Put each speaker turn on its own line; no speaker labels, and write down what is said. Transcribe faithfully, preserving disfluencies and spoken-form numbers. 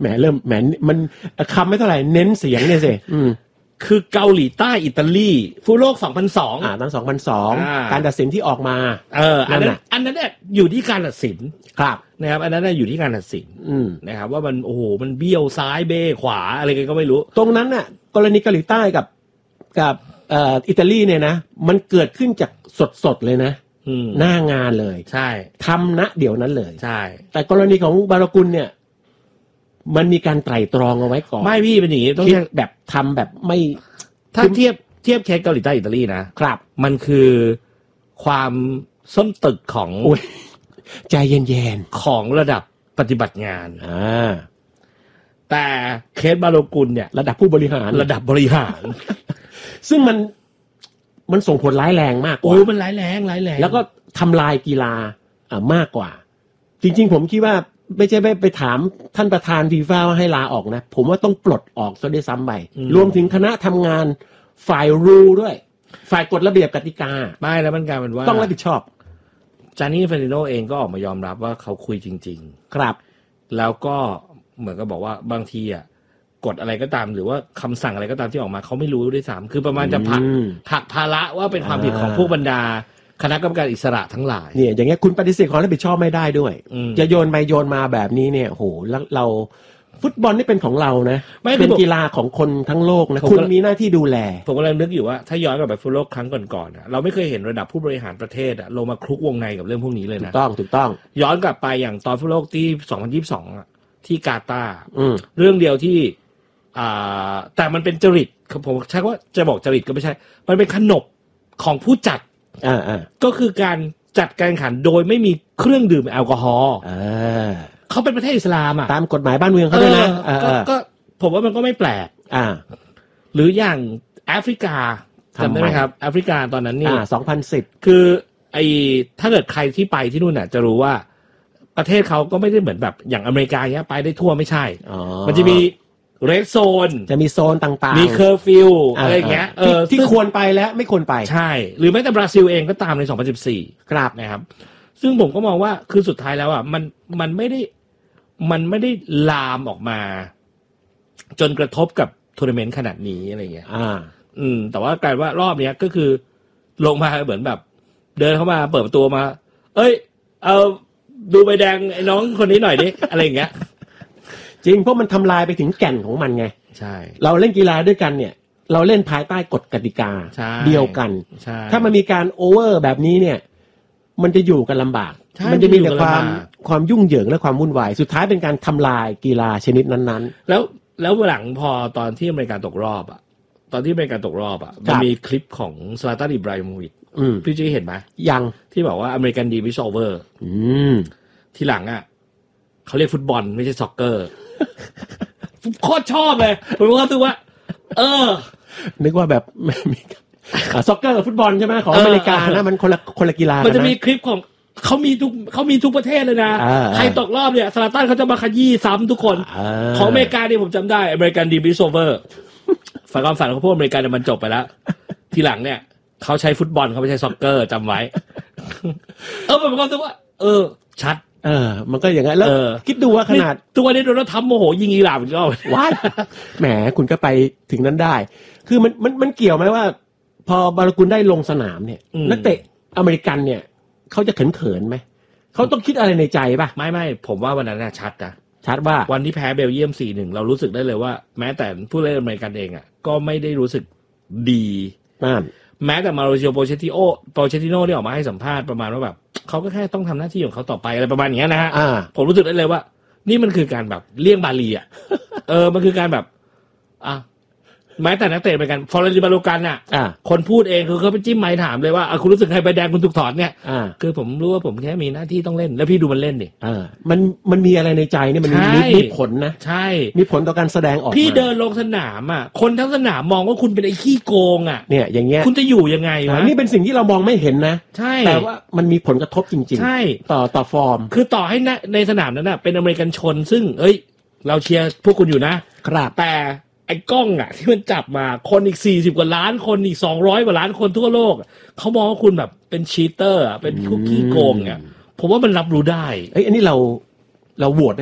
แหมเริ่มแหมมันคำไม่เท่าไหร่เน้นเสียงเนี่ยสิ
คือเกาหลีใต้อิตาลีฟุตบอลโลกสองพันสอง
อ่าตั้งสองพันสองการตัดสินที่ออกมา
เอออันนั้นอันนั้นเนี่ยอยู่ที่การตัดสิน
ครับ
นะครับอันนั้นน่ะอยู่ที่การตัดสินนะครับว่ามันโอ้โหมันเบี้ยวซ้ายเบ้ขวาอะไรกันก็ไม่รู้
ตรงนั้นน่ะกรณีเกาหลีใต้กับกับเอ่ออิตาลีเนี่ยนะมันเกิดขึ้นจากสดๆเลยนะหน้างานเลย
ใช่
ทำณเดี๋ยวนั้นเลย
ใช่
แต่กรณีของบารกุลเนี่ยมันมีการไตร่ตรองเอาไว้ก่อน
ไม่พี่เป็นอย่างนี้ต้อง
แบบทำแบบไม่
ถ้าเทียบเทียบเคสเกาหลีใต้อิตาลีนะครับมันคือความส้นตึกของ
ใจเย็น
ๆของระดับปฏิบัติงาน
อ่า
แต่เคสบารกุลเนี่ย
ระดับผู้บริหาร
ระดับบริหาร
ซึ่งมันมันส่งผลร้ายแรงมากกว่า
โอ้มันร้ายแรงร้ายแรง
แล้วก็ทำลายกีฬาอ่ามากกว่าจริงๆผมคิดว่าไม่ใช่ไปไปถามท่านประธานฟีฟ่าว่าให้ลาออกนะผมว่าต้องปลดออกซะด้วยซ้ำไปรวมถึงคณะทำงานฝ่ายรูด้วยฝ่ายกฎระเบียบกติกา
ไม่แล้วมันกลายเป็นว่า
ต้องรับผิดชอบ
จานี่ เฟรติโนเองก็ออกมายอมรับว่าเขาคุยจริง
ๆครับ
แล้วก็เหมือนกับบอกว่าบางทีอ่ะกฎอะไรก็ตามหรือว่าคำสั่งอะไรก็ตามที่ออกมาเขาไม่รู้ด้วยซ้ำคือประมาณจะผลักผลักภาระว่าเป็นความผิดของผู้บรรดาคณะกรรมการอิสระทั้งหลาย
เนี่ยอย่างเงี้ยคุณปฏิเสธความรับผิดชอบไม่ได้ด้วยจะโยนไปโยนมาแบบนี้เนี่ยโหแล้วเราฟุตบอลนี่เป็นของเรานะเป็นกีฬาของคนทั้งโลกนะคุณมีหน้าที่ดูแล
ผมกำลังนึกอยู่ว่าถ้าย้อนกลับไปฟุตบอลโลกครั้งก่อนๆเราไม่เคยเห็นระดับผู้บริหารประเทศลงมาคลุกวงในกับเรื่องพวกนี้เลยนะ
ถูกต้องถูกต้อง
ย้อนกลับไปอย่างตอนฟุตบอลโลกที่สองพันยี่สิบสองอ่ะที่กาตาร์เรื่องเดียวที่อ่าแต่มันเป็นจริตผมใช้ว่าจะบอกจริตก็ไม่ใช่มันเป็นขนบของผู้จัด
อ่าอ่า
ก็คือการจัดการแข่งขันโดยไม่มีเครื่องดื่มแอลกอฮอล์
อ่า
เขาเป็นประเทศอิสลามอ่ะ
ตามกฎหมายบ้านเมืองเขาด้วยนะ
ก็ผมว่ามันก็ไม่แปลก
อ่า
หรืออย่างแอฟริกาจำได้ไหมครับแอฟริกาตอนนั้นนี่
อ่าสองพันสิบ
คือไอถ้าเกิดใครที่ไปที่นู่นน่ะจะรู้ว่าประเทศเขาก็ไม่ได้เหมือนแบบอย่างอเมริกาเนี้ยไปได้ทั่วไม่ใช่มันจะมีเรดโซน
จะมีโซนต่าง
ๆมีเคอร์ฟิวอะไรอย่างเงี้ย
เออที่ควรไปและไม่ควรไป
ใช่หรือแม้แต่บราซิลเองก็ตามในสองพันสิบสี่
ครับ
นะครับซึ่งผมก็มองว่าคือสุดท้ายแล้วอ่ะมันมันไม่ได้มันไม่ได้ลามออกมาจนกระทบกับทัวร์นาเมนต์ขนาดนี้อะไรเงี้ย
อ่า
อืมแต่ว่ากลายว่ารอบเนี้ยก็คือลงมาเหมือนแบบเดินเข้ามาเปิดประตูมาเอ้ยเอาดูใบแดงไอ้น้องคนนี้หน่อยดิ อะไรอย่างเงี้ย
จริงเพราะมันทำลายไปถึงแก่นของมันไง
ใช่
เราเล่นกีฬาด้วยกันเนี่ยเราเล่นภายใต้กฎกติกาเดียวกันถ้ามันมีการโอเวอร์แบบนี้เนี่ยมันจะอยู่กันลำบากมันจะมีแต่ความความยุ่งเหยิงและความวุ่นวายสุดท้ายเป็นการทำลายกีฬาชนิดนั้น
ๆแล้วแล้วหลังพอตอนที่อเมริกาตกรอบอ่ะตอนที่อเมริกาตกรอบอ่ะมันมีคลิปของซลาตัน อิบราฮิโมวิชพี่จี้เห็นไหม
ยัง
ที่บอกว่าอเมริกันดีมิสโอเวอร์ทีหลังอ่ะเขาเรียกฟุตบอลไม่ใช่ซ็อกเกอร์โคตรชอบเลยผมก็รู้สึกว่าเออ
นึกว่าแบบมีซ็อกเกอร์กับฟุตบอลใช่ไหมของอเมริกานะมันคนละคนละกีฬา
มันจะมีคลิปของเขามีทุกเขามีทุกประเทศเลยนะใครตกรอบเนี่ยซาลาตันเขาจะมาขยี้ซ้ำทุกคนของอเมริกาเนี่ยผมจำได้อเมริกันดีมิสโอเวอร์ฝันความฝันของพวกอเมริกันเนี่ยมันจบไปแล้วทีหลังเนี่ยเขาใช้ฟุตบอลเขาไม่ใช้ซ็อกเกอร์จำไว้เออผมก็รู้สึกว่าเออชัด
เออมันก็อย่างนั้นแล้วคิดดูว่าขนาด
ตัวนี้โดนทำโมโหยิงอิหร่านอีกรอบ
ว้าแหมคุณก็ไปถึงนั้นได้คือมันมันมันเกี่ยวไหมว่าพอบารกุลได้ลงสนามเนี่ยนักเตะอเมริกันเนี่ยเขาจะเขินเขินไหมเขาต้องคิดอะไรในใจป่ะ
ไม่ไม่ผมว่าวันนั้นน่ะชัดนะ
ชัดว่า
วันที่แพ้เบลเยียม สี่หนึ่ง เรารู้สึกได้เลยว่าแม้แต่ผู้เล่นอเมริกันเองอ่ะก็ไม่ได้รู้สึกดีแม้แต่มาโรซิโอโปเชติโอโปเชติโน่ที่ออกมาให้สัมภาษณ์ประมาณว่าแบบเขาก็แค่ต้องทำหน้าที่ของเขาต่อไปอะไรประมาณนี้นะฮะผมรู้สึกได้เลยว่านี่มันคือการแบบเลี่ยงบาลีอ่ะเออมันคือการแบบอ่ะแม้แต่นักเตะเหมือนกันฟอร์เรนติบาโลกันน่ะคนพูดเองคือเขาไปจิ้มไม้ถามเลยว่าคุณรู้สึกใครใบแดงคุณถูกถอนเนี่ยคือผมรู้ว่าผมแค่มีหน้าที่ต้องเล่นแล้วพี่ดูมันเล่นดิ
มันมันมีอะไรในใจเนี่ยมันมีมีผลนะ
ใช่
มีผลต่อการแสดงออก
พี่เดินลงสนามอ่ะคนทั้งสนามมองว่าคุณเป็นไอ้ขี้โกงอ่ะ
เนี่ยอย่างเงี้ย
คุณจะอยู่ยังไงวะ
นี่เป็นสิ่งที่เรามองไม่เห็นนะ
ใช่
แต่ว่ามันมีผลกระทบจริงๆต่อต่อฟอร์ม
คือต่อให้ในสนามนั้นน่ะเป็นอเมริกันชนซึ่งเอ้ยเราเชียร์พวกคุณอยู่นะครับแต่ไอ้กล้องอ่ะที่มันจับมาคนอีกสี่สิบกว่าล้านคนอีกสองร้อยกว่าล้านคนทั่วโลกเขามองว่าคุณแบบเป็นชีเตอร์อ่ะเป็นพวกขี้โกงอ่ะผมว่ามันรับรู้ได้
เอ้ยอันนี้เราเราโหวต